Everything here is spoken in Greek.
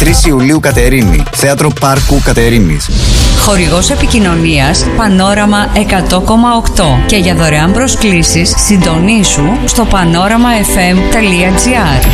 13 Ιουλίου Κατερίνη. Θέατρο Πάρκου Κατερίνης. Χορηγός επικοινωνίας Πανόραμα 100,8. Και για δωρεάν προσκλήσεις συντονίσου στο panoramafm.gr.